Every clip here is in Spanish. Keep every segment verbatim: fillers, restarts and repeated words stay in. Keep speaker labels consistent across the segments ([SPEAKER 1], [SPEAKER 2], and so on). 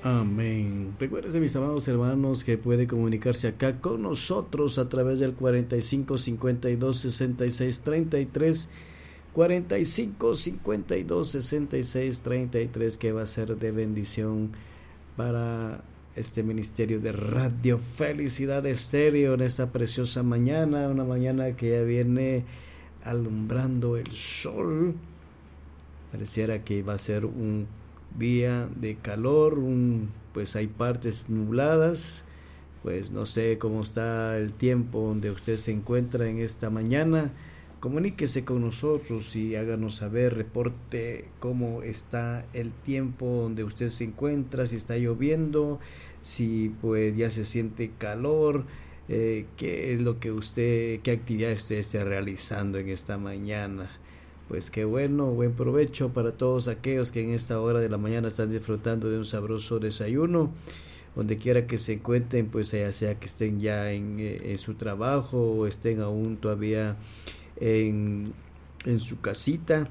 [SPEAKER 1] Amén. Recuerden, mis amados hermanos, que puede comunicarse acá con nosotros a través del cuarenta y cinco, cincuenta y dos, sesenta y seis, treinta y tres, cuarenta y cinco, cincuenta y dos, sesenta y seis, treinta y tres, que va a ser de bendición para este ministerio de Radio Felicidad Estéreo en esta preciosa mañana, una mañana que ya viene alumbrando el sol. Pareciera que va a ser un día de calor, un, pues hay partes nubladas, pues no sé cómo está el tiempo donde usted se encuentra en esta mañana. Comuníquese con nosotros y háganos saber, reporte cómo está el tiempo donde usted se encuentra, si está lloviendo, si pues ya se siente calor, eh, qué es lo que usted, qué actividad usted esté realizando en esta mañana. Pues qué bueno, buen provecho para todos aquellos que en esta hora de la mañana están disfrutando de un sabroso desayuno, donde quiera que se encuentren, pues ya sea que estén ya en, en su trabajo o estén aún todavía en, en su casita.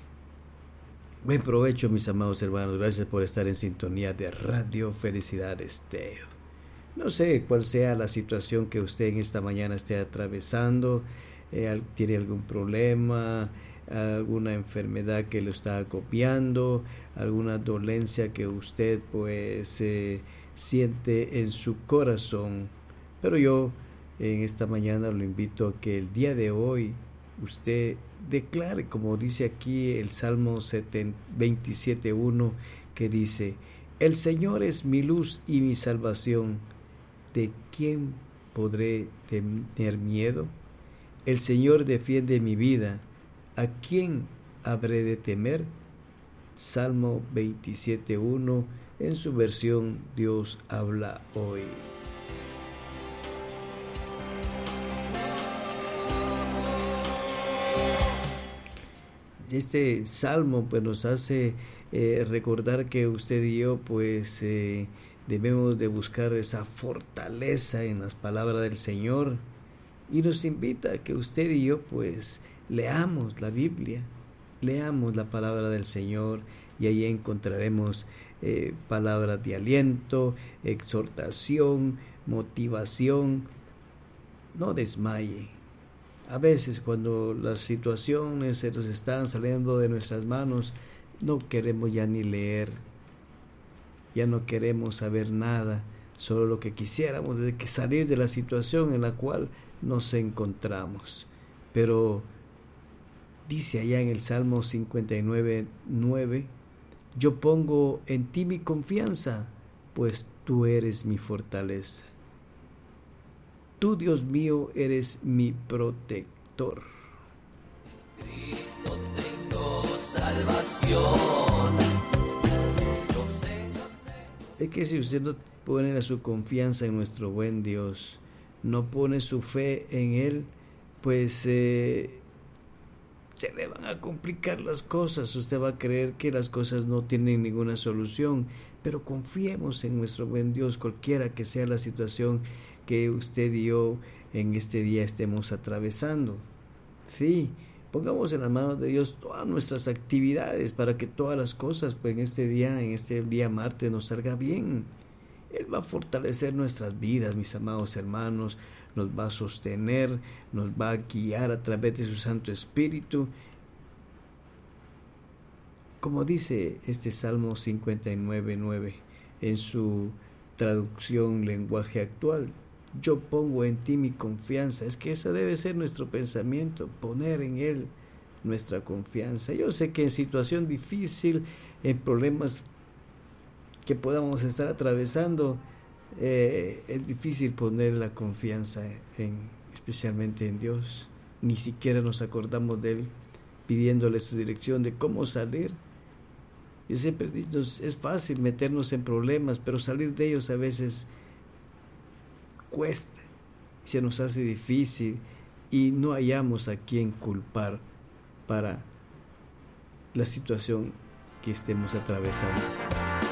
[SPEAKER 1] Buen provecho, mis amados hermanos, gracias por estar en sintonía de Radio Felicidad Estéreo. No sé cuál sea la situación que usted en esta mañana esté atravesando, eh, tiene algún problema, alguna enfermedad que lo está acopiando, alguna dolencia que usted pues eh, siente en su corazón. Pero yo en esta mañana lo invito a que el día de hoy usted declare, como dice aquí el Salmo veintisiete uno, que dice: el Señor es mi luz y mi salvación, ¿de quién podré tener miedo? El Señor defiende mi vida, ¿a quién habré de temer? Salmo veintisiete uno, en su versión Dios habla hoy. Este salmo pues nos hace eh, recordar que usted y yo pues eh, debemos de buscar esa fortaleza en las palabras del Señor, y nos invita a que usted y yo pues leamos la Biblia, leamos la palabra del Señor, y ahí encontraremos eh, palabras de aliento, exhortación, motivación. No desmaye. A veces cuando las situaciones se nos están saliendo de nuestras manos, no queremos ya ni leer, ya no queremos saber nada, solo lo que quisiéramos es que salir de la situación en la cual nos encontramos. Pero dice allá en el Salmo cincuenta y nueve, nueve, yo pongo en ti mi confianza, pues tú eres mi fortaleza. Tú, Dios mío, eres mi protector.
[SPEAKER 2] Cristo tengo salvación. Yo sé, yo sé.
[SPEAKER 1] Es que si usted no pone su confianza en nuestro buen Dios, no pone su fe en Él, pues eh, se le van a complicar las cosas. Usted va a creer que las cosas no tienen ninguna solución, pero confiemos en nuestro buen Dios, cualquiera que sea la situación que usted y yo en este día estemos atravesando. Sí, pongamos en las manos de Dios todas nuestras actividades para que todas las cosas pues en este día, en este día martes, nos salga bien. Él va a fortalecer nuestras vidas, mis amados hermanos, nos va a sostener, nos va a guiar a través de su Santo Espíritu. Como dice este Salmo cincuenta y nueve, nueve, en su traducción lenguaje actual: yo pongo en ti mi confianza. Es que ese debe ser nuestro pensamiento, poner en Él nuestra confianza. Yo sé que en situación difícil, en problemas que podamos estar atravesando, eh, es difícil poner la confianza en, especialmente en Dios. Ni siquiera nos acordamos de Él, pidiéndole su dirección de cómo salir. Yo siempre digo, es fácil meternos en problemas, pero salir de ellos a veces cuesta, se nos hace difícil y no hallamos a quién culpar para la situación que estemos atravesando.